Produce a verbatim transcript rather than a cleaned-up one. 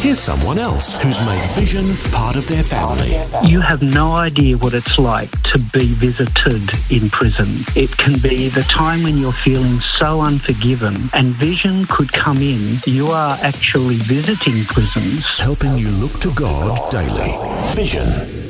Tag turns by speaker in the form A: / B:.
A: Here's someone else who's made Vision part of their family.
B: You have no idea what it's like to be visited in prison. It can be the time when you're feeling so unforgiven and Vision could come in. You are actually visiting prisons.
A: Helping you look to God daily. Vision.